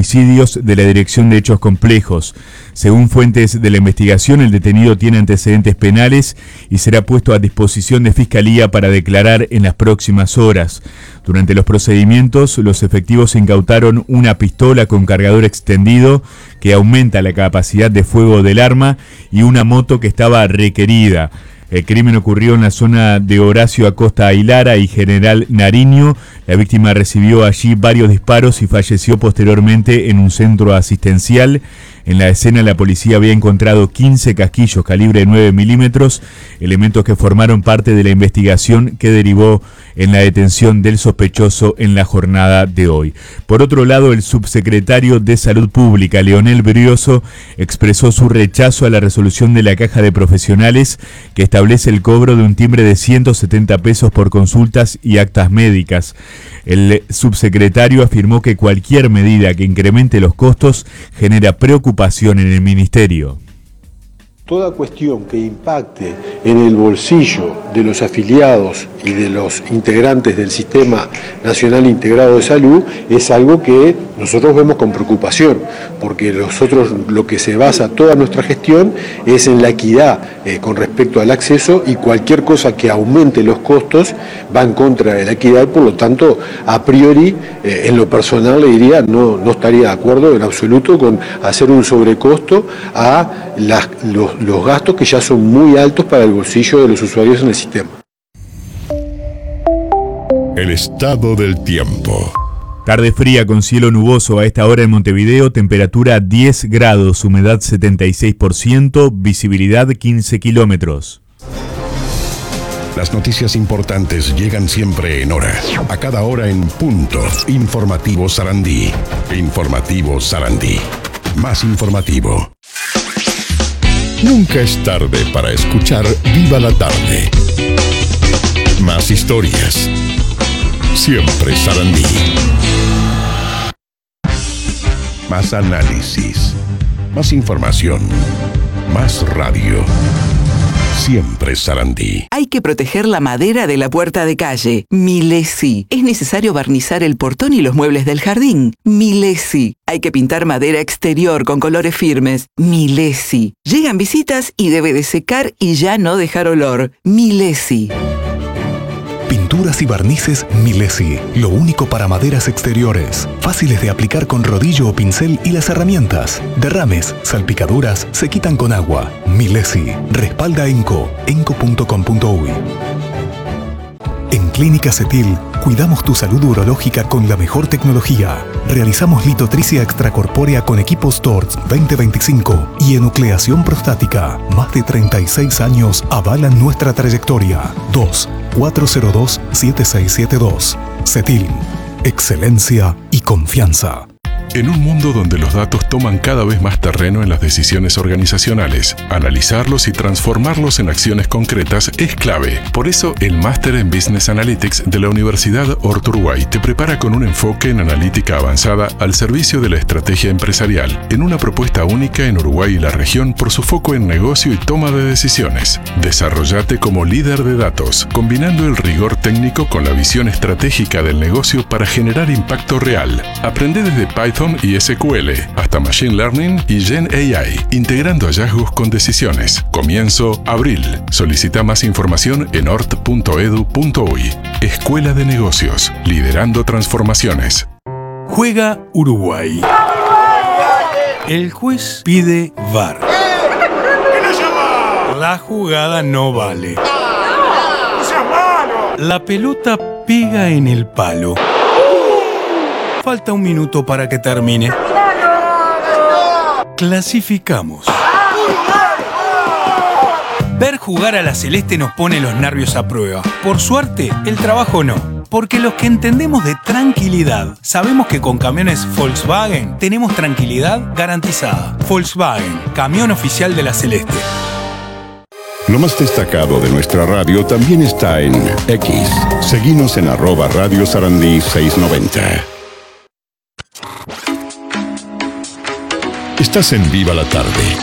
Homicidios de la Dirección de Hechos Complejos. Según fuentes de la investigación, el detenido tiene antecedentes penales y será puesto a disposición de Fiscalía para declarar en las próximas horas. Durante los procedimientos, los efectivos incautaron una pistola con cargador extendido que aumenta la capacidad de fuego del arma y una moto que estaba requerida. El crimen ocurrió en la zona de Horacio Acosta Ailara y General Nariño. La víctima recibió allí varios disparos y falleció posteriormente en un centro asistencial. En la escena, la policía había encontrado 15 casquillos calibre 9 milímetros, elementos que formaron parte de la investigación que derivó en la detención del sospechoso en la jornada de hoy. Por otro lado, el subsecretario de Salud Pública, Leonel Brioso, expresó su rechazo a la resolución de la Caja de Profesionales que establece el cobro de un timbre de 170 pesos por consultas y actas médicas. El subsecretario afirmó que cualquier medida que incremente los costos genera preocupación en el ministerio. Toda cuestión que impacte en el bolsillo de los afiliados y de los integrantes del Sistema Nacional Integrado de Salud es algo que nosotros vemos con preocupación, porque nosotros lo que se basa toda nuestra gestión es en la equidad con respecto al acceso, y cualquier cosa que aumente los costos va en contra de la equidad. Por lo tanto, a priori, en lo personal le diría, no estaría de acuerdo en absoluto con hacer un sobrecosto a los gastos que ya son muy altos para el bolsillo de los usuarios en el sistema. El estado del tiempo. Tarde fría con cielo nuboso a esta hora en Montevideo, temperatura 10 grados, humedad 76%, visibilidad 15 kilómetros. Las noticias importantes llegan siempre en hora, a cada hora en punto. Informativo Sarandí. Informativo Sarandí. Más informativo. Nunca es tarde para escuchar Viva la Tarde. Más historias. Siempre Sarandí. Más análisis. Más información. Más radio. Siempre Sarandí. Hay que proteger la madera de la puerta de calle. Milesi. Es necesario barnizar el portón y los muebles del jardín. Milesi. Hay que pintar madera exterior con colores firmes. Milesi. Llegan visitas y debe de secar y ya no dejar olor. Milesi. Pinturas y barnices Milesi, lo único para maderas exteriores, fáciles de aplicar con rodillo o pincel y las herramientas. Derrames, salpicaduras se quitan con agua. Milesi, respalda ENCO, enco.com.uy. En Clínica Cetil, cuidamos tu salud urológica con la mejor tecnología. Realizamos litotricia extracorpórea con equipos TORCH 2025 y enucleación prostática. Más de 36 años avalan nuestra trayectoria. 2-402-7672. Cetil. Excelencia y confianza. En un mundo donde los datos toman cada vez más terreno en las decisiones organizacionales, analizarlos y transformarlos en acciones concretas es clave. Por eso, el Máster en Business Analytics de la Universidad Hort Uruguay te prepara con un enfoque en analítica avanzada al servicio de la estrategia empresarial, en una propuesta única en Uruguay y la región por su foco en negocio y toma de decisiones. Desarrollate como líder de datos, combinando el rigor técnico con la visión estratégica del negocio para generar impacto real. Aprende desde Python y SQL hasta Machine Learning y Gen AI, integrando hallazgos con decisiones. Comienzo abril. Solicita más información en hort.edu.uy. Escuela de Negocios, liderando transformaciones. Juega Uruguay. El juez pide VAR. La jugada no vale. La pelota pega en el palo. Falta un minuto para que termine. Clasificamos. Ver jugar a la Celeste nos pone los nervios a prueba. Por suerte, el trabajo no. Porque los que entendemos de tranquilidad, sabemos que con camiones Volkswagen tenemos tranquilidad garantizada. Volkswagen, camión oficial de la Celeste. Lo más destacado de nuestra radio también está en X. Seguinos en @Radio Sarandí 690. Estás en Viva la Tarde.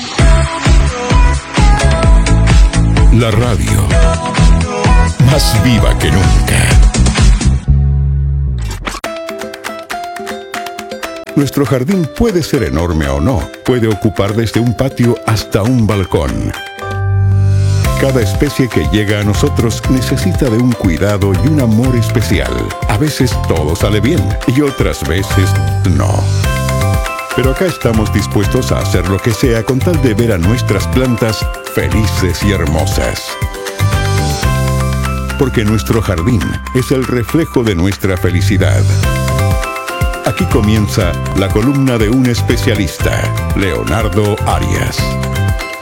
La radio más viva que nunca. Nuestro jardín puede ser enorme o no, puede ocupar desde un patio hasta un balcón. Cada especie que llega a nosotros necesita de un cuidado y un amor especial. A veces todo sale bien y otras veces no. Pero acá estamos dispuestos a hacer lo que sea con tal de ver a nuestras plantas felices y hermosas. Porque nuestro jardín es el reflejo de nuestra felicidad. Aquí comienza la columna de un especialista, Leonardo Arias.